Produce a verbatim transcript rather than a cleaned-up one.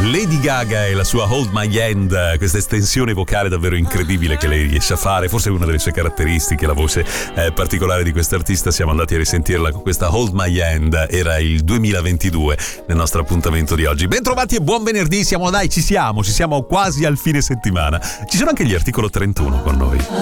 Lady Gaga e la sua Hold My Hand, questa estensione vocale davvero incredibile che lei riesce a fare, forse è una delle sue caratteristiche, la voce eh, particolare di quest'artista. Siamo andati a risentirla con questa Hold My Hand, era il duemilaventidue nel nostro appuntamento di oggi. Bentrovati e buon venerdì, siamo dai, ci siamo, ci siamo quasi al fine settimana. Ci sono anche gli articolo trentuno con noi.